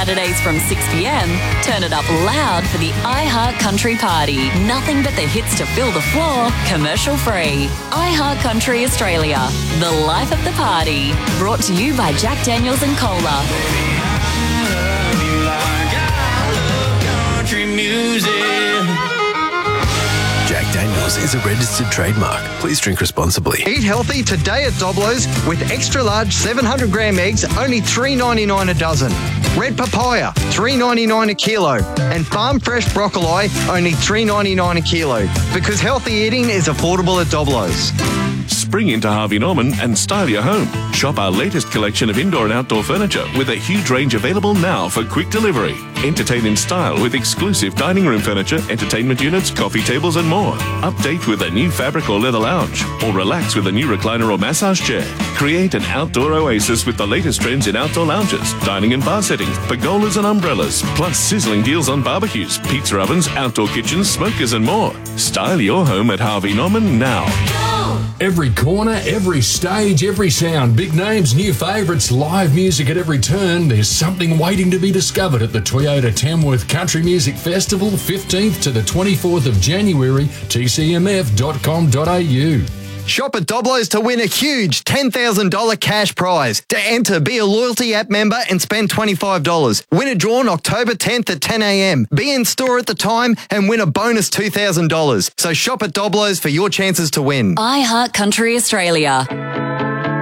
Saturdays from 6pm, turn it up loud for the iHeart Country Party. Nothing but the hits to fill the floor, commercial free. iHeart Country Australia, the life of the party. Brought to you by Jack Daniels and Cola. Country music. Jack Daniels is a registered trademark. Please drink responsibly. Eat healthy today at Doblo's with extra large 700 gram eggs, only $3.99 a dozen. Red papaya, $3.99 a kilo. And farm fresh broccoli, only $3.99 a kilo. Because healthy eating is affordable at Doblo's. Spring into Harvey Norman and style your home. Shop our latest collection of indoor and outdoor furniture with a huge range available now for quick delivery. Entertain in style with exclusive dining room furniture, entertainment units, coffee tables and more. Update with a new fabric or leather lounge, or relax with a new recliner or massage chair. Create an outdoor oasis with the latest trends in outdoor lounges, dining and bar settings, pergolas and umbrellas, plus sizzling deals on barbecues, pizza ovens, outdoor kitchens, smokers and more. Style your home at Harvey Norman now. Every corner, every stage, every sound, big names, new favourites, live music at every turn. There's something waiting to be discovered at the Toyota Tamworth Country Music Festival, 15th to the 24th of January, tcmf.com.au. Shop at Doblo's to win a huge $10,000 cash prize. To enter, be a Loyalty app member and spend $25. Winner drawn October 10th at 10 a.m. Be in store at the time and win a bonus $2,000. So shop at Doblo's for your chances to win. iHeart Country Australia.